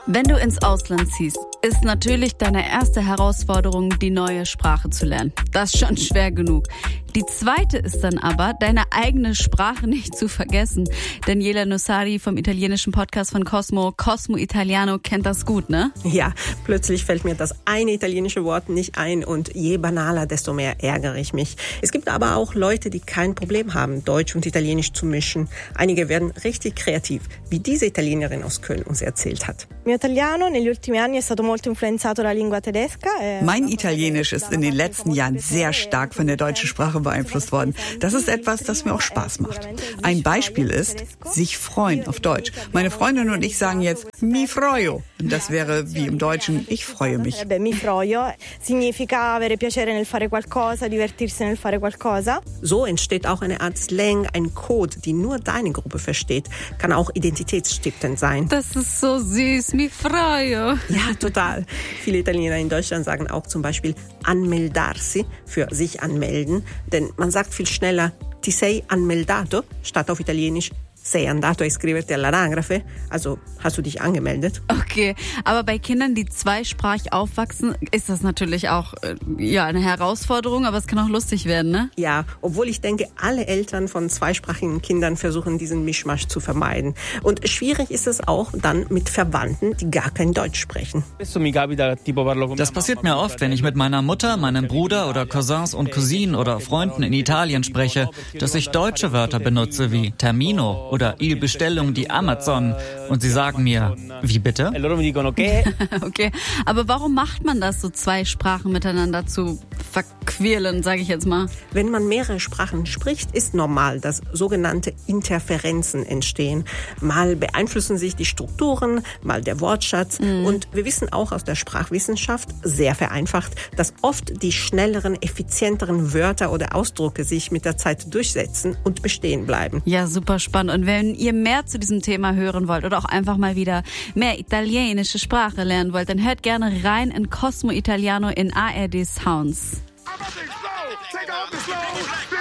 Wenn du ins Ausland ziehst, ist natürlich deine erste Herausforderung, die neue Sprache zu lernen. Das ist schon schwer genug. Die zweite ist dann aber, deine eigene Sprache nicht zu vergessen. Daniela Nussari vom italienischen Podcast von Cosmo Italiano kennt das gut, ne? Ja, plötzlich fällt mir das eine italienische Wort nicht ein und je banaler, desto mehr ärgere ich mich. Es gibt aber auch Leute, die kein Problem haben, Deutsch und Italienisch zu mischen. Einige werden richtig kreativ, wie diese Italienerin aus Köln uns erzählt hat. Mein Italienisch ist in den letzten Jahren sehr stark von der deutschen Sprache beeinflusst worden. Das ist etwas, das mir auch Spaß macht. Ein Beispiel ist, sich freuen auf Deutsch. Meine Freundin und ich sagen jetzt mi freio. Und das wäre wie im Deutschen, ich freue mich. Mi freio significa avere piacere nel fare qualcosa, divertirsi nel fare qualcosa. So entsteht auch eine Art Slang, ein Code, die nur deine Gruppe versteht. Kann auch identitätsstiftend sein. Das ist so süß, mi freio. Ja, total. Viele Italiener in Deutschland sagen auch zum Beispiel anmeldarsi, für sich anmelden. Denn man sagt viel schneller ti sei anmeldato, statt auf Italienisch sei andato a iscriverti all'anagrafe, also hast du dich angemeldet. Okay, aber bei Kindern, die zweisprachig aufwachsen, ist das natürlich auch eine Herausforderung, aber es kann auch lustig werden, ne? Ja, obwohl ich denke, alle Eltern von zweisprachigen Kindern versuchen, diesen Mischmasch zu vermeiden. Und schwierig ist es auch dann mit Verwandten, die gar kein Deutsch sprechen. Das passiert mir oft, wenn ich mit meiner Mutter, meinem Bruder oder Cousins und Cousinen oder Freunden in Italien spreche, dass ich deutsche Wörter benutze wie Termino oder Il Bestellung di Amazon und sie sagen mir, wie bitte? Okay, aber warum macht man das, so zwei Sprachen miteinander zu verquirlen, sage ich jetzt mal? Wenn man mehrere Sprachen spricht, ist normal, dass sogenannte Interferenzen entstehen. Mal beeinflussen sich die Strukturen, mal der Wortschatz. Und wir wissen auch aus der Sprachwissenschaft, sehr vereinfacht, dass oft die schnelleren, effizienteren Wörter oder Ausdrücke sich mit der Zeit durchsetzen und bestehen bleiben. Ja, super spannend. Und wenn ihr mehr zu diesem Thema hören wollt oder auch einfach mal wieder mehr italienische Sprache lernen wollt, dann hört gerne rein in Cosmo Italiano in ARD Sounds. Take off the slow.